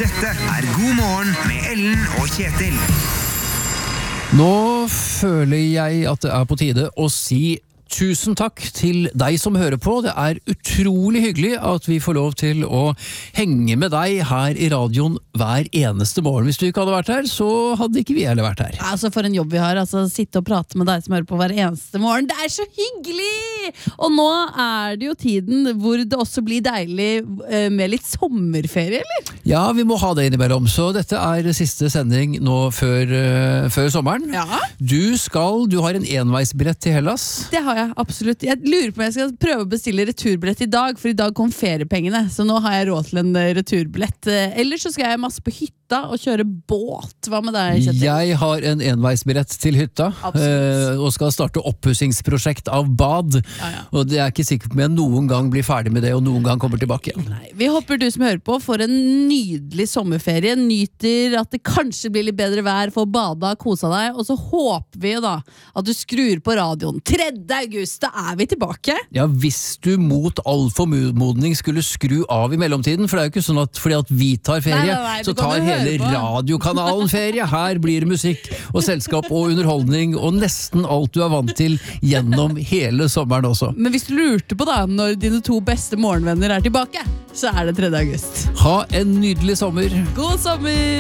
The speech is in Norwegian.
Dette God morgen med Ellen og Kjetil. Nå føler jeg at det på tide å si tusen takk til deg som hører på. Det utrolig hyggelig at vi får lov til å henge med deg her i radioen hver eneste morgen. Hvis du ikke hadde vært her, så hadde ikke vi heller vært her. Altså for en jobb vi har, sitte og prate med deg som hører på hver eneste morgen. Det så hyggelig! Og nå det jo tiden hvor det også blir deilig med litt sommerferie, eller? Ja, vi må ha det innimellom. Så dette siste sending nå før sommeren. Ja. Du har en enveisbillett til Hellas. Det har jeg. Absolutt. Jeg lurer på om jeg skal prøve å bestille returbillett i dag, for i dag kom feriepengene, så nå har jeg råd til en returbillett. Ellers så skal jeg masse på hytta og kjøre båt. Hva med deg, Kjetil? Jeg har en enveisbillett til hytta, og skal starte oppussingsprosjekt av bad. Ja. Og det ikke sikkert om jeg noen gang blir ferdig med det, og noen gang kommer tilbake igjen. Nei, vi håper du som hører på får en nydelig sommerferie, nyter at det kanskje blir litt bedre vær, får bada, kosa deg, og så håper vi jo da at du skrur på radioen 3. august, da vi tilbake. Ja, hvis du mot all formodning skulle skru av i mellomtiden, for det jo ikke sånn at fordi at vi tar ferie, så tar hele radiokanalen ferie. Her blir det musikk og selskap og underholdning og nesten alt du vant til gjennom hele sommeren også. Men hvis du lurte på da, når dine 2 beste morgenvenner tilbake, så det 3. august. Ha en nydelig sommer. God sommer!